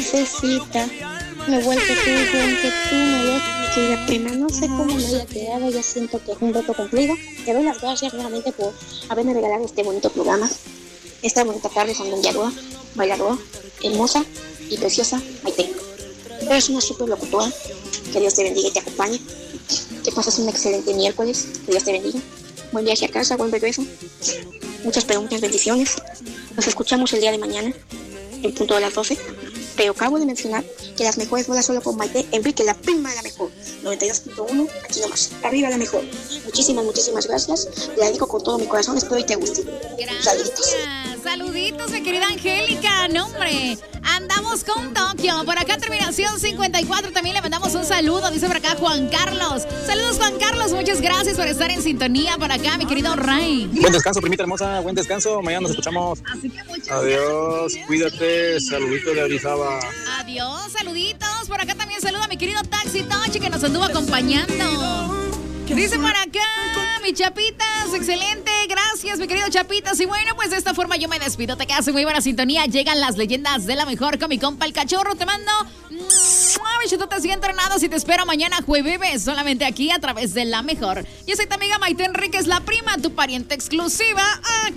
princesita. Me he vuelto tú, que tú me ves, mi querida prima. No sé cómo me haya quedado, ya siento que es un reto cumplido. Te doy las gracias nuevamente por haberme regalado este bonito programa. Esta bonita tarde sandungueadora, bailadora, hermosa y preciosa Maite. Eres una super locutora. Que Dios te bendiga y te acompañe. Que pases un excelente miércoles. Que Dios te bendiga. Buen viaje a casa, buen regreso. Muchas preguntas, bendiciones. Nos escuchamos el día de mañana, en punto de las 12. Pero acabo de mencionar que las mejores bolas solo con Maite Enrique, la prima de la mejor. 92.1, aquí nomás. Arriba la mejor. Muchísimas gracias. La dedico con todo mi corazón. Espero y te guste. Saluditos. Saluditos, mi querida Angélica. No, hombre. Andamos con Tokio. Por acá, terminación 54. También le mandamos un saludo. Dice por acá Juan Carlos. Saludos, Juan Carlos. Muchas gracias por estar en sintonía por acá, mi querido Ray. Buen descanso, primita hermosa. Buen descanso. Mañana nos escuchamos. Así que muchas Adiós. Cuídate. Saluditos de Orizaba. Adiós, saluditos. Por acá también saludo a mi querido Taxi Tochi que nos anduvo acompañando. Dice por acá, mi Chapitas, excelente, gracias mi querido Chapitas. Y bueno, pues de esta forma yo me despido, te quedas en muy buena sintonía. Llegan las leyendas de la mejor con mi compa el Cachorro. Te mando bichototes y entrenados y te espero mañana jueves solamente aquí a través de la mejor. Yo soy tu amiga Maite Enríquez, la prima, tu pariente exclusiva. Aquí